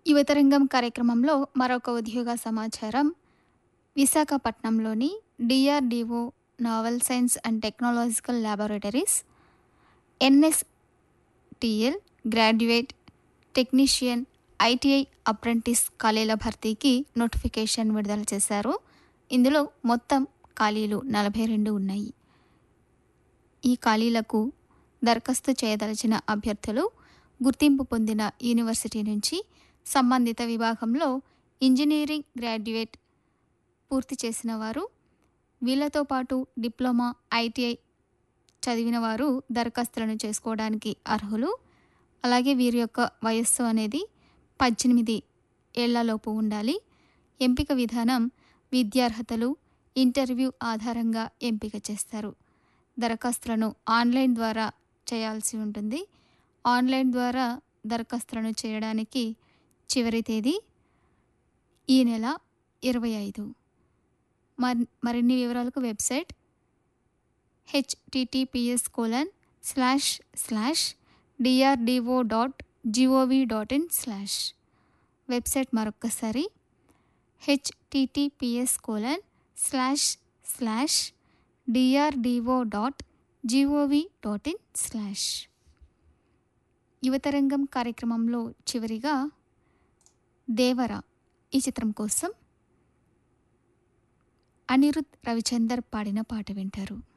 యువతరంగం కార్యక్రమంలో మరొక ఉద్యోగ సమాచారం. విశాఖపట్నంలోని DRDO naval science and technological laboratories NSTL graduate technician ITI apprentice ఖాళీల భర్తీకి నోటిఫికేషన్ విడుదల చేశారు. ఇందులో మొత్తం ఖాళీలు 42 ఉన్నాయి. ఈ ఖాళీలకు దరఖాస్తు చేయదలిచిన అభ్యర్థులు గుర్తింపు పొందిన యూనివర్సిటీ నుంచి సంబంధిత విభాగంలో ఇంజనీరింగ్ గ్రాడ్యుయేట్ పూర్తి చేసిన వారు, వీళ్ళతో పాటు డిప్లొమా ఐటీఐ చదివిన వారు దరఖాస్తులను చేసుకోవడానికి అర్హులు. అలాగే వీరి యొక్క వయస్సు అనేది 18 ఏళ్లలోపు ఉండాలి. ఎంపిక విధానం విద్యార్హతలు, ఇంటర్వ్యూ ఆధారంగా ఎంపిక చేస్తారు. దరఖాస్తులను ఆన్లైన్ ద్వారా చేయాల్సి ఉంటుంది. ఆన్లైన్ ద్వారా దరఖాస్తులను చేయడానికి చివరి తేదీ ఈ నెల 25. మరిన్ని వివరాలకు వెబ్సైట్ https://drdo.gov.in/ వెబ్సైట్ మరొక్కసారి https://drdo.gov.in/. యువతరంగం కార్యక్రమంలో చివరిగా దేవర ఈ చిత్రం కోసం అనిరుద్ రవిచందర్ పాడిన పాట వింటారు.